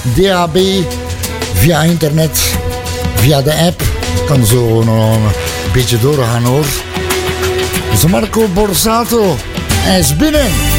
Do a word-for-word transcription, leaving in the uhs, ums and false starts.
D A B, via internet, via de app. Kan zo nog een beetje doorgaan hoor. Dus Marco Borsato, hij is binnen.